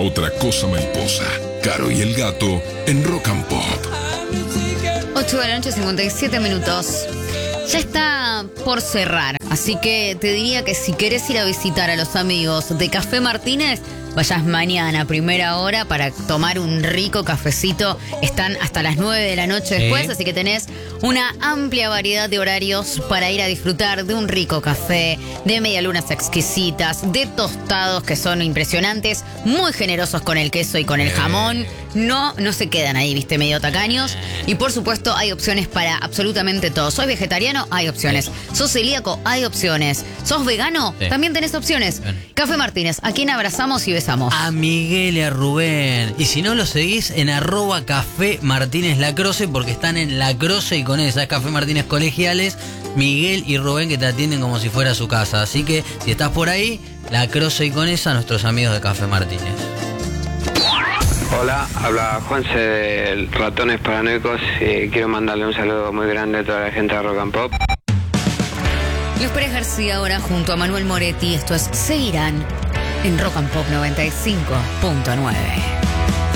otra cosa mariposa. Caro y el gato en Rock and Pop. 8 de la noche, 57 minutos. Ya está por cerrar, así que te diría que si querés ir a visitar a los amigos de Café Martínez, vayas mañana, primera hora, para tomar un rico cafecito. Están hasta las 9 de la noche después, así que tenés una amplia variedad de horarios para ir a disfrutar de un rico café, de medialunas exquisitas, de tostados que son impresionantes, muy generosos con el queso y con el jamón. No se quedan ahí, viste, medio tacaños. Y por supuesto hay opciones para absolutamente todo. ¿Sos vegetariano? Hay opciones. ¿Sos celíaco? Hay opciones. ¿Sos vegano? También tenés opciones. Café Martínez, ¿a quién abrazamos y besamos? A Miguel y a Rubén. Y si no lo seguís en @Café Martínez Lacroce, porque están en Lacroce y con esa es Café Martínez Colegiales. Miguel y Rubén que te atienden como si fuera su casa. Así que si estás por ahí, Lacroce y con esa, nuestros amigos de Café Martínez. Hola, habla Juanse del Ratones Paranoicos y quiero mandarle un saludo muy grande a toda la gente de Rock and Pop. Luis Pérez García ahora junto a Manuel Moretti. Esto es Seguirán en Rock and Pop 95.9.